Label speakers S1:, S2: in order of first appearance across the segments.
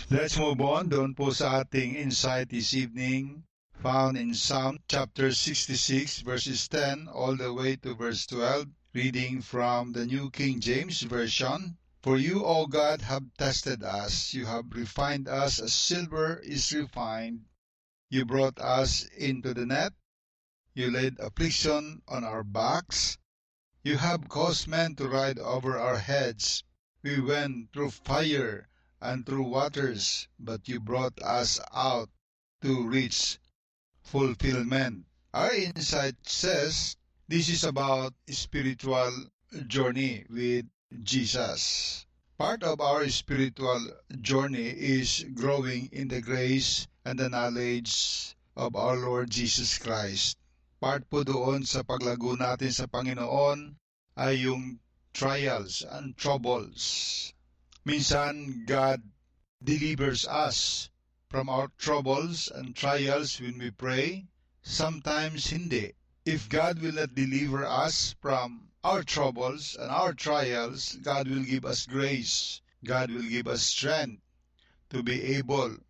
S1: Let's move on doon po sa ating insight this evening, found in Psalm chapter 66 verses 10 all the way to verse 12, reading from the New King James Version. For you, O God, have tested us, you have refined us as silver is refined. You brought us into the net, you laid affliction on our backs. You have caused men to ride over our heads. We went through fire and through waters, but you brought us out to reach fulfillment. Our insight says this is about spiritual journey with Jesus. Part of our spiritual journey is growing in the grace and the knowledge of our Lord Jesus Christ. Part po doon sa paglago natin sa Panginoon ay yung trials and troubles. Minsan, God delivers us from our troubles and trials when we pray. Sometimes hindi. If God will not deliver us from our troubles and our trials, God will give us grace. God will give us strength to be able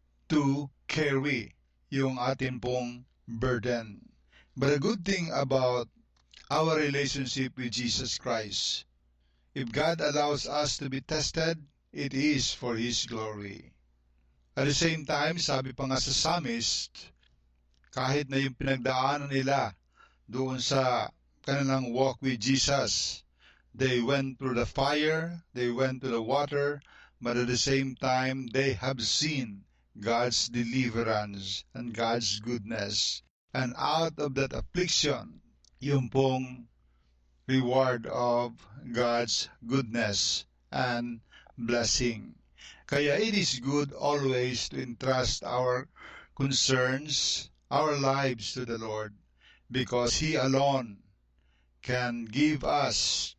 S1: to carry yung atin pong burden. But a good thing about our relationship with Jesus Christ, if God allows us to be tested, it is for His glory. At the same time, sabi pa nga sa psalmist, kahit na yung pinagdaanan nila doon sa kanilang walk with Jesus, they went through the fire, they went through the water, but at the same time, they have seen God's deliverance and God's goodness. And out of that affliction, yung pong reward of God's goodness and blessing. Kaya it is good always to entrust our concerns, our lives to the Lord, because He alone can give us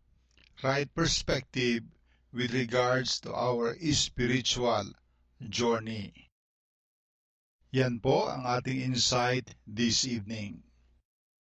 S1: right perspective with regards to our spiritual journey. Yan po ang ating insight this evening.